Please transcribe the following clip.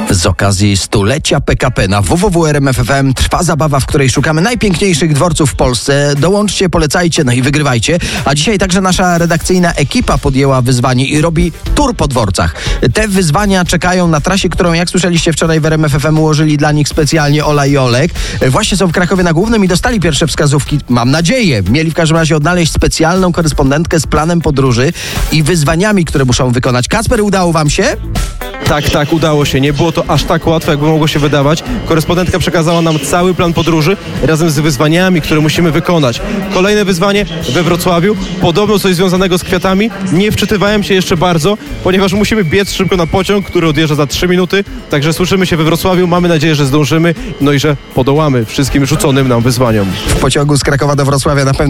Z okazji stulecia PKP na www.rmf.fm trwa zabawa, w której szukamy najpiękniejszych dworców w Polsce. Dołączcie, polecajcie, no i wygrywajcie. A dzisiaj także nasza redakcyjna ekipa podjęła wyzwanie i robi tour po dworcach. Te wyzwania czekają na trasie, którą, jak słyszeliście wczoraj w RMF.fm, ułożyli dla nich specjalnie Ola i Olek. Właśnie są w Krakowie na Głównym i dostali pierwsze wskazówki. Mam nadzieję. Mieli w każdym razie odnaleźć specjalną korespondentkę z planem podróży i wyzwaniami, które muszą wykonać. Kacper, udało wam się? Tak, udało się. Nie było to aż tak łatwe, jakby mogło się wydawać. Korespondentka przekazała nam cały plan podróży razem z wyzwaniami, które musimy wykonać. Kolejne wyzwanie we Wrocławiu, podobno coś związanego z kwiatami. Nie wczytywałem się jeszcze bardzo, ponieważ musimy biec szybko na pociąg, który odjeżdża za 3 minuty. Także słyszymy się we Wrocławiu. Mamy nadzieję, że zdążymy, no i że podołamy wszystkim rzuconym nam wyzwaniom. W pociągu z Krakowa do Wrocławia na pewno